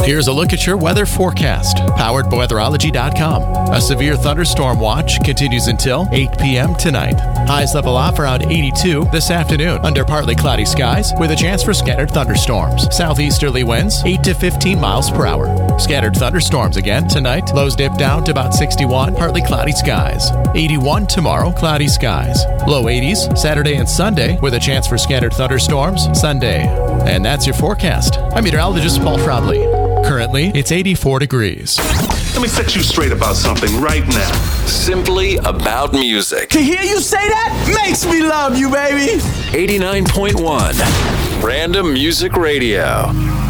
Here's a look at your weather forecast, powered by weatherology.com. A severe thunderstorm watch continues until 8 p.m. tonight. Highs level off around 82 this afternoon under partly cloudy skies with a chance for scattered thunderstorms. Southeasterly winds 8 to 15 miles per hour. Scattered thunderstorms again tonight. Lows dip down to about 61, partly cloudy skies. 81 tomorrow, cloudy skies. Low 80s Saturday and Sunday with a chance for scattered thunderstorms Sunday. And that's your forecast. I'm meteorologist Paul Frobley. Currently, it's 84 degrees. Let me set you straight about something right now. Simply about music. To hear you say that makes me love you, baby. 89.1 Random Music Radio.